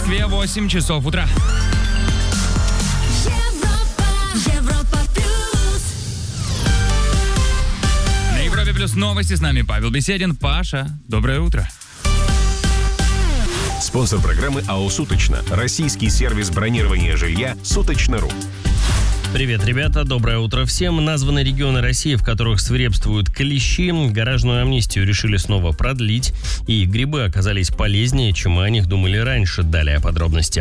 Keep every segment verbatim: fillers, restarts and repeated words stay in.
Москве восемь часов утра. На Европе плюс новости, с нами Павел Беседин. Паша, доброе утро. Спонсор программы АО «Суточно». Российский сервис бронирования жилья «Суточно.ру». Привет, ребята, доброе утро всем. Названы регионы России, в которых свирепствуют клещи. Гаражную амнистию решили снова продлить. И грибы оказались полезнее, чем мы о них думали раньше. Далее подробности.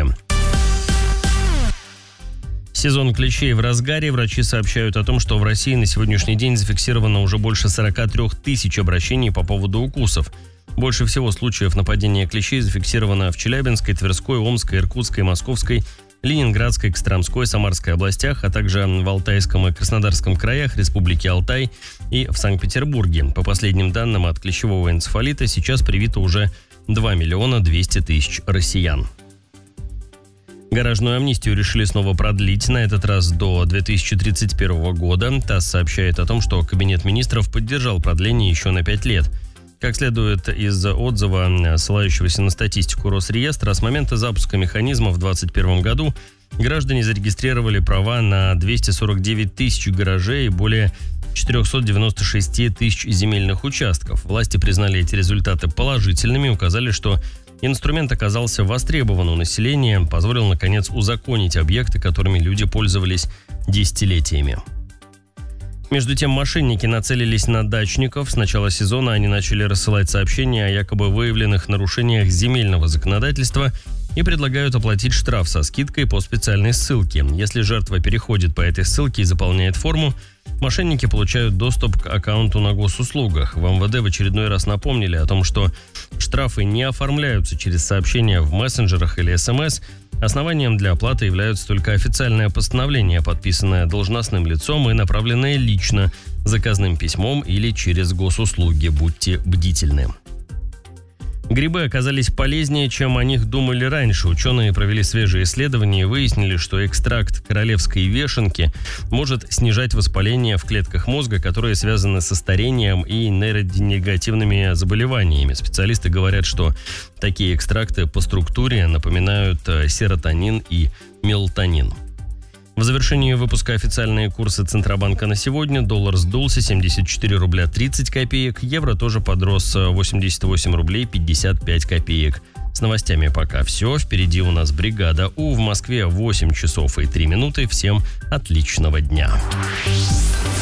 Сезон клещей в разгаре. Врачи сообщают о том, что в России на сегодняшний день зафиксировано уже больше сорок три тысяч обращений по поводу укусов. Больше всего случаев нападения клещей зафиксировано в Челябинской, Тверской, Омской, Иркутской, Московской, Ленинградской, Костромской, Самарской областях, а также в Алтайском и Краснодарском краях, Республике Алтай и в Санкт-Петербурге. По последним данным, от клещевого энцефалита сейчас привито уже два миллиона двести тысяч россиян. Гаражную амнистию решили снова продлить, на этот раз до две тысячи тридцать первого года. ТАСС сообщает о том, что Кабинет министров поддержал продление еще на пять лет. Как следует из отзыва, ссылающегося на статистику Росреестра, с момента запуска механизма в две тысячи двадцать первом году граждане зарегистрировали права на двести сорок девять тысяч гаражей и более четыреста девяносто шесть тысяч земельных участков. Власти признали эти результаты положительными и указали, что инструмент оказался востребован у населения, позволил, наконец, узаконить объекты, которыми люди пользовались десятилетиями. Между тем, мошенники нацелились на дачников. С начала сезона они начали рассылать сообщения о якобы выявленных нарушениях земельного законодательства и предлагают оплатить штраф со скидкой по специальной ссылке. Если жертва переходит по этой ссылке и заполняет форму, мошенники получают доступ к аккаунту на госуслугах. В эм вэ дэ в очередной раз напомнили о том, что штрафы не оформляются через сообщения в мессенджерах или эс эм эс. Основанием для оплаты являются только официальное постановление, подписанное должностным лицом и направленное лично, заказным письмом или через госуслуги. Будьте бдительны. Грибы оказались полезнее, чем о них думали раньше. Ученые провели свежие исследования и выяснили, что экстракт королевской вешенки может снижать воспаление в клетках мозга, которые связаны со старением и нейродегенеративными заболеваниями. Специалисты говорят, что такие экстракты по структуре напоминают серотонин и мелатонин. В завершении выпуска официальные курсы Центробанка на сегодня. Доллар сдулся семьдесят четыре рубля тридцать копеек. Евро тоже подрос восемьдесят восемь рублей пятьдесят пять копеек. С новостями пока все. Впереди у нас бригада У. В Москве восемь часов и три минуты. Всем отличного дня.